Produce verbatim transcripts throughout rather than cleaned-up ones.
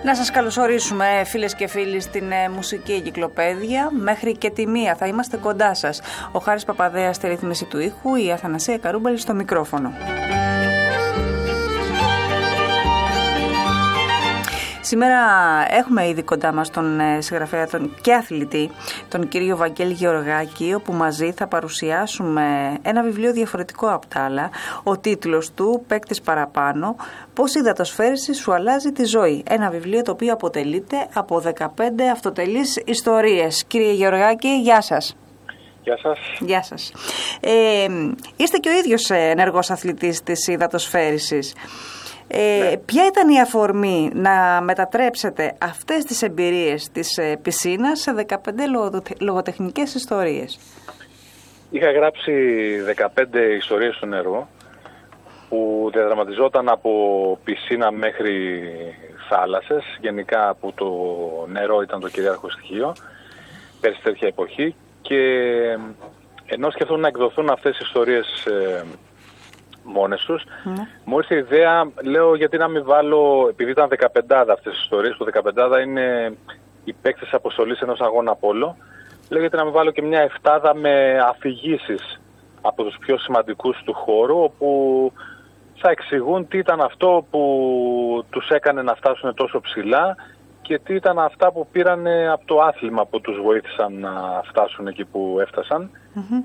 Να σας καλωσορίσουμε φίλες και φίλοι στην μουσική εγκυκλοπαίδεια. Μέχρι και τη μία θα είμαστε κοντά σας. Ο Χάρης Παπαδέας στη ρύθμιση του ήχου, η Αθανασία Καρούμπαλη στο μικρόφωνο. Σήμερα έχουμε ήδη κοντά μας τον συγγραφέα τον και αθλητή, τον κύριο Βαγγέλη Γεωργάκη, όπου μαζί θα παρουσιάσουμε ένα βιβλίο διαφορετικό από τα άλλα. Ο τίτλος του, «Παίκτης παραπάνω, πώς η υδατοσφαίριση σου αλλάζει τη ζωή». Ένα βιβλίο το οποίο αποτελείται από δεκαπέντε αυτοτελείς ιστορίες. Κύριε Γεωργάκη, γεια σας. Γεια σας. Γεια σας. Ε, είστε και ο ίδιος ενεργός αθλητής της υδατοσφαίρισης. Ε, ναι. Ποια ήταν η αφορμή να μετατρέψετε αυτές τις εμπειρίες της ε, πισίνας σε δεκαπέντε λογοτεχνικές ιστορίες? Είχα γράψει δεκαπέντε ιστορίες στο νερό που διαδραματιζόταν από πισίνα μέχρι θάλασσες. Γενικά που το νερό ήταν το κυρίαρχο στοιχείο πέρσι τέτοια εποχή, και ενώ σκεφτούν να εκδοθούν αυτές οι ιστορίες ε, μόνες τους, mm. μου ήρθε η ιδέα, λέω, γιατί να μην βάλω, επειδή ήταν δεκαπεντάδα αυτές τις ιστορίες, που δεκαπεντάδα είναι οι παίκτες αποστολής ενός αγώνα πόλο, λέω γιατί να μην βάλω και μια εφτάδα με αφηγήσεις από τους πιο σημαντικούς του χώρου, όπου θα εξηγούν τι ήταν αυτό που τους έκανε να φτάσουν τόσο ψηλά και τι ήταν αυτά που πήραν από το άθλημα που τους βοήθησαν να φτάσουν εκεί που έφτασαν. Mm-hmm.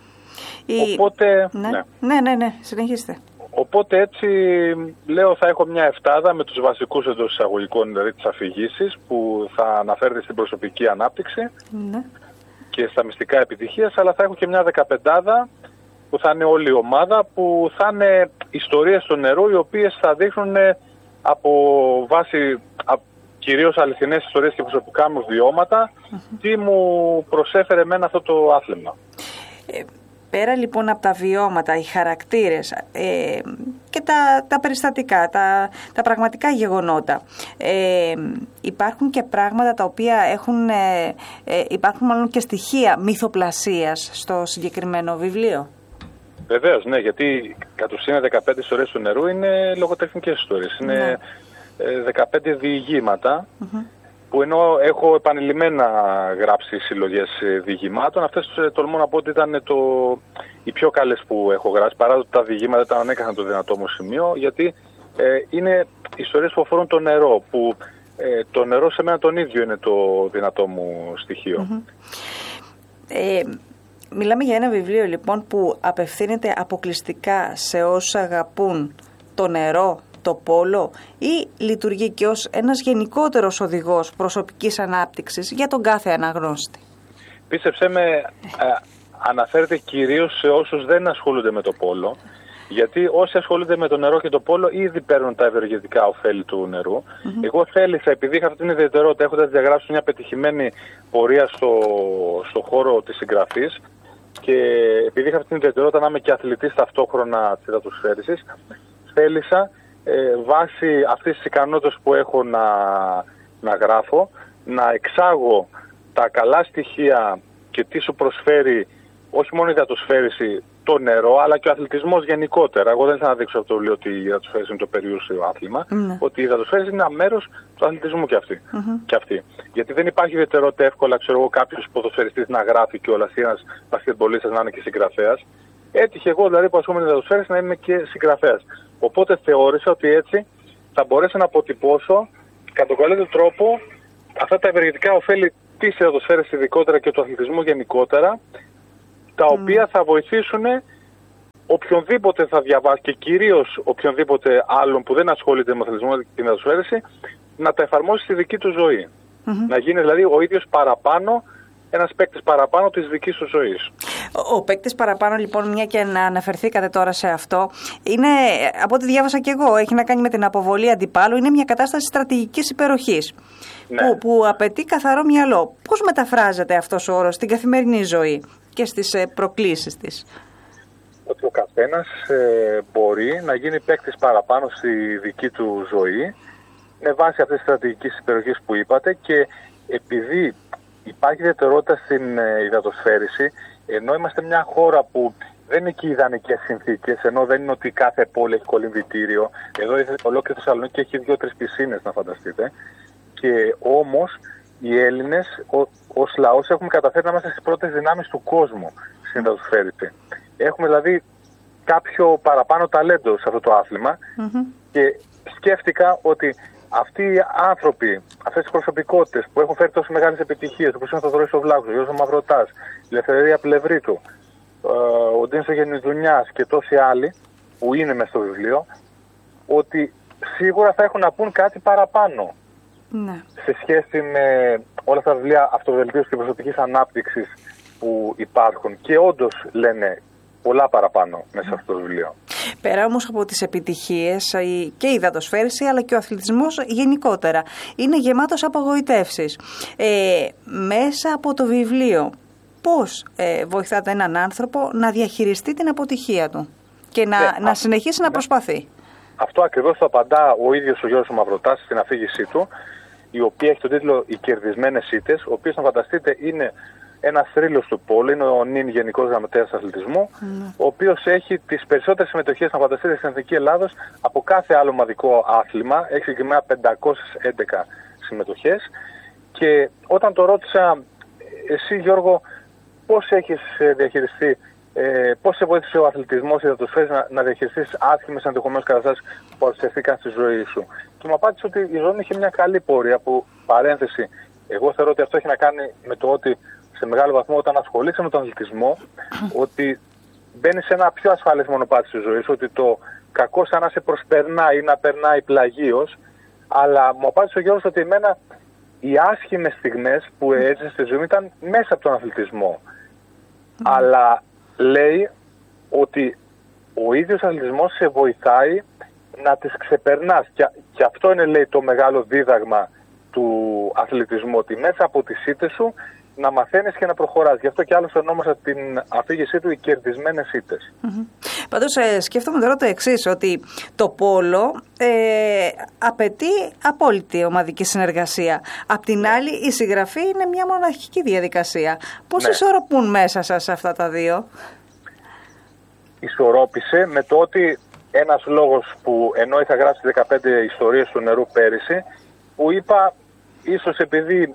Η... Οπότε, ναι. Ναι. ναι, ναι, ναι, συνεχίστε. Οπότε έτσι λέω θα έχω μια εφτάδα με τους βασικούς εντός εισαγωγικών, δηλαδή τις αφηγήσεις που θα αναφέρεται στην προσωπική ανάπτυξη, ναι, και στα μυστικά επιτυχίας, αλλά θα έχω και μια δεκαπεντάδα που θα είναι όλη η ομάδα, που θα είναι ιστορίες στο νερό, οι οποίες θα δείχνουν από βάση από, κυρίως αληθινές ιστορίες και προσωπικά μου βιώματα, mm-hmm. τι μου προσέφερε εμένα αυτό το άθλημα. Ε... Πέρα λοιπόν από τα βιώματα, οι χαρακτήρες ε, και τα, τα περιστατικά, τα, τα πραγματικά γεγονότα, ε, υπάρχουν και πράγματα τα οποία έχουν, ε, ε, υπάρχουν μάλλον και στοιχεία μυθοπλασίας στο συγκεκριμένο βιβλίο. Βεβαίως, ναι, γιατί κατ' ουσίαν δεκαπέντε ιστορίες του νερού είναι λογοτεχνικές ιστορίες. Είναι ναι. ε, δεκαπέντε διηγήματα. Mm-hmm. που ενώ έχω επανειλημμένα γράψει συλλογές διηγημάτων, αυτές τολμώ να πω ότι ήταν το, οι πιο καλές που έχω γράψει, παρά ότι τα διηγήματα ήταν ανέκαθεν το δυνατό μου σημείο, γιατί ε, είναι ιστορίες που αφορούν το νερό, που ε, το νερό σε μένα τον ίδιο είναι το δυνατό μου στοιχείο. Mm-hmm. Ε, μιλάμε για ένα βιβλίο λοιπόν που απευθύνεται αποκλειστικά σε όσους αγαπούν το νερό, το πόλο, ή λειτουργεί και ως ένας γενικότερος οδηγός προσωπικής ανάπτυξης για τον κάθε αναγνώστη? Πίστεψέ με, ε, αναφέρεται κυρίως σε όσους δεν ασχολούνται με το πόλο, γιατί όσοι ασχολούνται με το νερό και το πόλο ήδη παίρνουν τα ευεργετικά ωφέλη του νερού. Mm-hmm. Εγώ θέλησα, επειδή είχα αυτή την ιδιαιτερότητα, έχοντας διαγράψει μια πετυχημένη πορεία στο, στο χώρο της συγγραφής, και επειδή είχα αυτή την ιδιαιτερότητα να είμαι και αθλητής ταυτόχρονα της υδατοσφαίρισης, θέλησα Ε, βάσει αυτής της ικανότητας που έχω να, να γράφω, να εξάγω τα καλά στοιχεία και τι σου προσφέρει όχι μόνο η υδατοσφαίριση, το νερό, αλλά και ο αθλητισμός γενικότερα. Εγώ δεν ήθελα να δείξω από το βιβλίο ότι η υδατοσφαίριση είναι το περιούσιο άθλημα, mm. ότι η υδατοσφαίριση είναι ένα μέρος του αθλητισμού και αυτή. Mm-hmm. και αυτή. Γιατί δεν υπάρχει ιδιαιτερότητα εύκολα, ξέρω εγώ, κάποιος ποδοσφαιριστής να γράφει κιόλας, ή ένας μπασκετμπολίστας να είναι και συγγραφέας. Έτυχε εγώ δηλαδή που ασχολούμαι με την υδατοσφαίριση να είμαι και συγγραφέας. Οπότε θεώρησα ότι έτσι θα μπορέσω να αποτυπώσω κατά τον καλύτερο τρόπο αυτά τα ευεργετικά ωφέλη της υδατοσφαίρισης ειδικότερα και του αθλητισμού γενικότερα, τα mm. οποία θα βοηθήσουν οποιονδήποτε θα διαβάσει, και κυρίως οποιονδήποτε άλλον που δεν ασχολείται με αθλητισμό και την υδατοσφαίριση, να τα εφαρμόσει στη δική του ζωή. Mm-hmm. Να γίνει δηλαδή ο ίδιος παραπάνω, ένας παίκτης παραπάνω της δικής του ζωής. Ο, ο παίκτης παραπάνω, λοιπόν, μια και να αναφερθήκατε τώρα σε αυτό, είναι, από ό,τι διάβασα και εγώ, έχει να κάνει με την αποβολή αντιπάλου, είναι μια κατάσταση στρατηγικής υπεροχής, ναι, που, που απαιτεί καθαρό μυαλό. Πώς μεταφράζεται αυτός ο όρος στην καθημερινή ζωή και στις ε, προκλήσεις της? Ότι ο καθένας ε, μπορεί να γίνει παίκτης παραπάνω στη δική του ζωή, με βάση αυτής της στρατηγικής υπεροχής που είπατε, και επειδή υπάρχει ιδιαιτερότητα στην υδατοσφαίριση, ενώ είμαστε μια χώρα που δεν είναι και ιδανικές συνθήκες, ενώ δεν είναι ότι κάθε πόλη έχει κολυμβητήριο. Εδώ ολόκληρη Θεσσαλονίκη έχει δύο-τρεις πισίνες, να φανταστείτε. Και όμως οι Έλληνες ως λαός έχουμε καταφέρει να είμαστε στις πρώτες δυνάμεις του κόσμου στην υδατοσφαίριση. Έχουμε δηλαδή κάποιο παραπάνω ταλέντο σε αυτό το άθλημα mm-hmm. και σκέφτηκα ότι αυτοί οι άνθρωποι, αυτές οι προσωπικότητες που έχουν φέρει τόσο μεγάλες επιτυχίες, όπως είναι ο Θοδωρής ο Βλάχος, ο Γιώργος Μαυροτάς, η Ελευθερία Πλευρίτου, ο Ντίνης ο Γεννηδουνιάς και τόσοι άλλοι που είναι μες στο βιβλίο, ότι σίγουρα θα έχουν να πούν κάτι παραπάνω ναι. σε σχέση με όλα τα βιβλία αυτοβελτίωσης και προσωπικής ανάπτυξης που υπάρχουν και όντως λένε πολλά παραπάνω μέσα mm. στο βιβλίο. Πέρα όμως από τις επιτυχίες και η υδατοσφαίριση αλλά και ο αθλητισμός γενικότερα είναι γεμάτος απογοητεύσεις. Ε, μέσα από το βιβλίο πώς ε, βοηθάτε έναν άνθρωπο να διαχειριστεί την αποτυχία του και να, ναι, να συνεχίσει ναι. να προσπαθεί? Αυτό ακριβώς το απαντά ο ίδιος ο Γιώργος Μαυροτάς στην αφήγησή του, η οποία έχει τον τίτλο «Οι κερδισμένες ήττες», ο οποίος, να φανταστείτε, είναι ένας θρύλος του πόλου, είναι ο νυν Γενικός Γραμματέας Αθλητισμού, mm. ο οποίος έχει τις περισσότερες συμμετοχές, να φανταστείτε, στην Εθνική Ελλάδος από κάθε άλλο ομαδικό άθλημα. Έχει συγκεκριμένα πεντακόσιες έντεκα συμμετοχές. Και όταν το ρώτησα, εσύ Γιώργο, πώς έχεις διαχειριστεί, ε, πώς σε βοήθησε ο αθλητισμός, η υδατοσφαίριση να, να διαχειριστείς άσχημες ενδεχομένως καταστάσεις που παρουσιαστήκαν στη ζωή σου? Και μου απάντησε ότι η ζωή μου είχε μια καλή πορεία, που παρένθεση, εγώ θεωρώ ότι αυτό έχει να κάνει με το ότι σε μεγάλο βαθμό όταν ασχολείσαι με τον αθλητισμό, ότι μπαίνει σε ένα πιο ασφαλές μονοπάτι στη ζωή σου, ότι το κακό σαν να σε προσπερνάει ή να περνάει πλαγίως. Αλλά μου απάντησε ο Γιώργος ότι εμένα οι άσχημες στιγμές που έζησε στη ζωή μου ήταν μέσα από τον αθλητισμό. Mm. Αλλά λέει ότι ο ίδιος αθλητισμός σε βοηθάει να τις ξεπερνάς. Και, και αυτό είναι, λέει, το μεγάλο δίδαγμα του αθλητισμού, ότι μέσα από τις ήττες σου να μαθαίνεις και να προχωράς. Γι' αυτό και άλλος ονόμασα την αφήγησή του «Οι κερδισμένες ήττες». Mm-hmm. Πάντως ε, σκέφτομαι τώρα το εξής, ότι το πόλο ε, απαιτεί απόλυτη ομαδική συνεργασία. Απ' την άλλη η συγγραφή είναι μια μοναχική διαδικασία. Πώς ναι. ισορροπούν μέσα σας αυτά τα δύο? Ισορρόπησε με το ότι ένας λόγος που, ενώ είχα γράψει δεκαπέντε ιστορίες του νερού πέρυσι, που είπα ίσως επειδή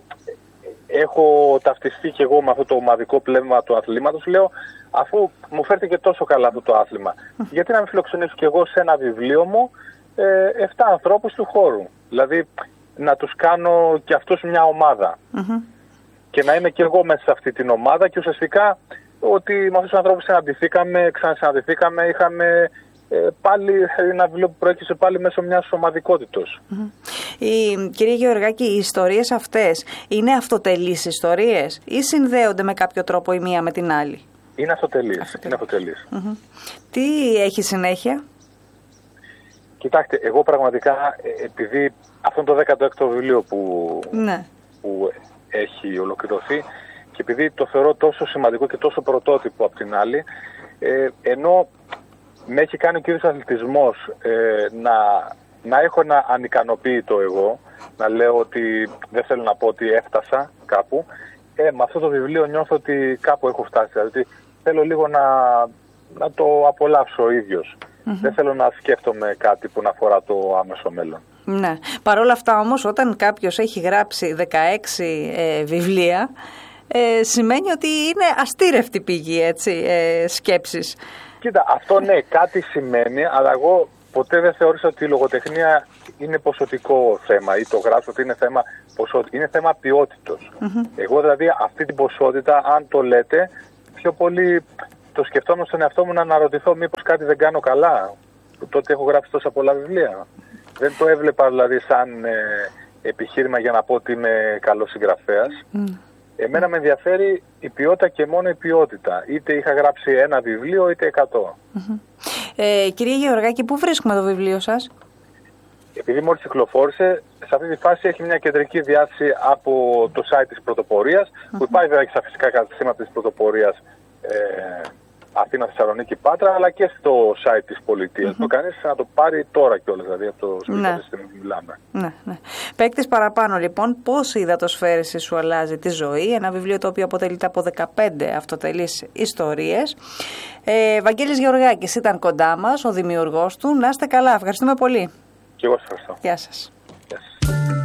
έχω ταυτιστεί και εγώ με αυτό το ομαδικό πνεύμα του αθλήματος, λέω, αφού μου φέρθηκε τόσο καλά αυτό το άθλημα, γιατί να μην φιλοξενήσω και εγώ σε ένα βιβλίο μου ε, εφτά ανθρώπους του χώρου. Δηλαδή να τους κάνω και αυτούς μια ομάδα. Mm-hmm. Και να είμαι και εγώ μέσα σε αυτή την ομάδα και ουσιαστικά ότι με αυτούς τους ανθρώπους συναντηθήκαμε, ξανασυναντηθήκαμε, είχαμε ε, πάλι ένα βιβλίο που προέκυψε πάλι μέσω μιας ομαδικότητος. Mm-hmm. Η, κύριε Γεωργάκη, οι ιστορίες αυτές είναι αυτοτελείς ιστορίες ή συνδέονται με κάποιο τρόπο η μία με την άλλη? Είναι αυτοτελείς. Είναι αυτοτελείς. Mm-hmm. Τι έχει συνέχεια? Κοιτάξτε, εγώ πραγματικά, επειδή αυτό είναι το δέκατο έκτο βιβλίο που, ναι. που έχει ολοκληρωθεί και επειδή το θεωρώ τόσο σημαντικό και τόσο πρωτότυπο απ' την άλλη, ε, ενώ με έχει κάνει ο κύριος αθλητισμός ε, να, να έχω ένα ανικανοποίητο εγώ, να λέω ότι δεν θέλω να πω ότι έφτασα κάπου, ε, με αυτό το βιβλίο νιώθω ότι κάπου έχω φτάσει. Δηλαδή θέλω λίγο να, να το απολαύσω ο ίδιος. Mm-hmm. Δεν θέλω να σκέφτομαι κάτι που να αφορά το άμεσο μέλλον. Ναι. Παρ' όλα αυτά όμως, όταν κάποιος έχει γράψει δεκαέξι ε, βιβλία, ε, σημαίνει ότι είναι αστήρευτη πηγή, έτσι, ε, σκέψης. Κοίτα, αυτό ναι, κάτι σημαίνει, αλλά εγώ ποτέ δεν θεώρησα ότι η λογοτεχνία είναι ποσοτικό θέμα ή το γράψω ότι είναι θέμα ποσότητα. Είναι θέμα ποιότητος. Mm-hmm. Εγώ δηλαδή αυτή την ποσότητα, αν το λέτε, πιο πολύ το σκεφτόμουν στον εαυτό μου να αναρωτηθώ μήπως κάτι δεν κάνω καλά. Τότε έχω γράψει τόσα πολλά βιβλία. Δεν το έβλεπα δηλαδή σαν ε, επιχείρημα για να πω ότι είμαι καλός συγγραφέας. Mm. Εμένα με ενδιαφέρει η ποιότητα και μόνο η ποιότητα. Είτε είχα γράψει ένα βιβλίο είτε εκατό. Mm-hmm. Ε, κύριε Γεωργάκη, πού βρίσκουμε το βιβλίο σας? Επειδή μόλις κυκλοφόρησε, σε αυτή τη φάση έχει μια κεντρική διάθεση από το site της Πρωτοπορίας, mm-hmm. που υπάρχει βέβαια και στα φυσικά καταστήματα της Πρωτοπορίας ε, Αθήνα, Θεσσαλονίκη, Πάτρα, αλλά και στο site της πολιτείας. Mm-hmm. Το κανείς να το πάρει τώρα κιόλας, δηλαδή από το σπίτι ναι. που μιλάμε. Ναι, ναι. Παίκτης παραπάνω λοιπόν, πώς η υδατοσφαίριση σου αλλάζει τη ζωή, ένα βιβλίο το οποίο αποτελείται από δεκαπέντε αυτοτελείς ιστορίες. Ε, Βαγγέλης Γεωργάκης ήταν κοντά μας, ο δημιουργός του. Να είστε καλά, ευχαριστούμε πολύ. Και εγώ σας ευχαριστώ. Γεια σας. Γεια σας.